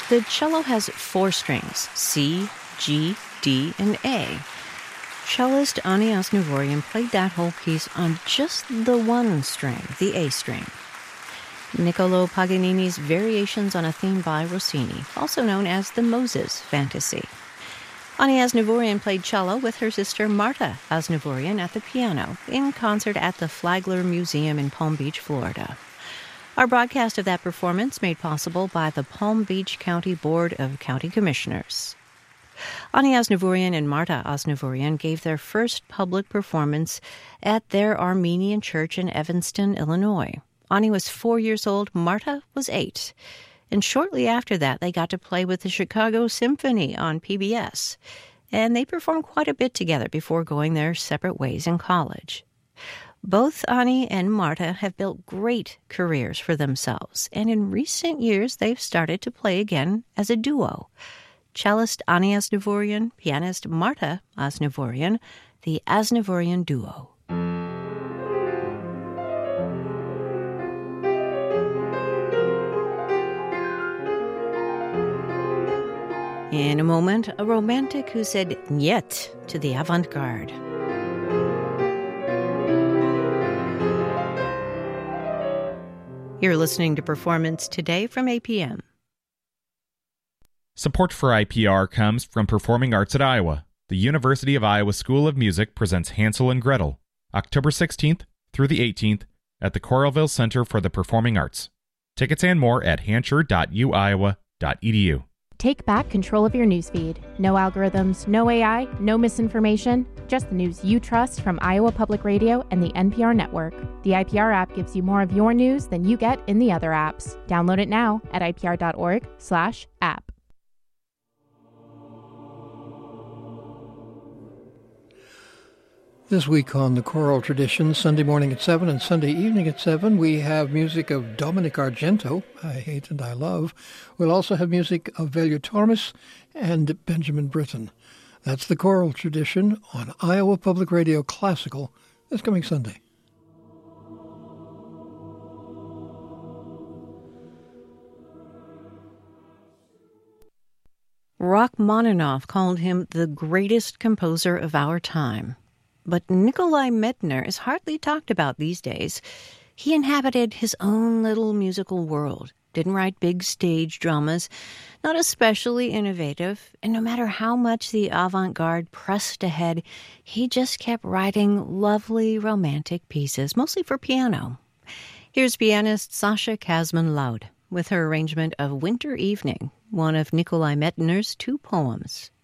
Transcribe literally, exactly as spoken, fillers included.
The cello has four strings, C, G, D, and A. Cellist Ani Asnavourian played that whole piece on just the one string, the A string. Niccolò Paganini's Variations on a Theme by Rossini, also known as the Moses Fantasy. Ani Asnavourian played cello with her sister Marta Asnavourian at the piano in concert at the Flagler Museum in Palm Beach, Florida. Our broadcast of that performance made possible by the Palm Beach County Board of County Commissioners. Ani Asnavourian and Marta Asnavourian gave their first public performance at their Armenian church in Evanston, Illinois. Ani was four years old, Marta was eight. And shortly after that, they got to play with the Chicago Symphony on P B S. And they performed quite a bit together before going their separate ways in college. Both Ani and Marta have built great careers for themselves, and in recent years they've started to play again as a duo. Cellist Ani Asnavourian, pianist Marta Asnavourian, the Asnavourian Duo. In a moment, a romantic who said "niet" to the avant-garde. You're listening to Performance Today from A P M. Support for I P R comes from Performing Arts at Iowa. The University of Iowa School of Music presents Hansel and Gretel, October sixteenth through the eighteenth at the Coralville Center for the Performing Arts. Tickets and more at hansher dot u iowa dot e d u. Take back control of your newsfeed. No algorithms, no A I, no misinformation, just the news you trust from Iowa Public Radio and the N P R network. The I P R app gives you more of your news than you get in the other apps. Download it now at I P R dot org slash app. This week on The Choral Tradition, Sunday morning at seven and Sunday evening at seven, we have music of Dominic Argento, I Hate and I Love. We'll also have music of Velio Tormes and Benjamin Britten. That's The Choral Tradition on Iowa Public Radio Classical this coming Sunday. Rachmaninoff called him the greatest composer of our time. But Nikolai Medtner is hardly talked about these days. He inhabited his own little musical world, didn't write big stage dramas, not especially innovative, and no matter how much the avant-garde pressed ahead, he just kept writing lovely romantic pieces, mostly for piano. Here's pianist Sasha Kazman-Loud with her arrangement of Winter Evening, one of Nikolai Medtner's two poems.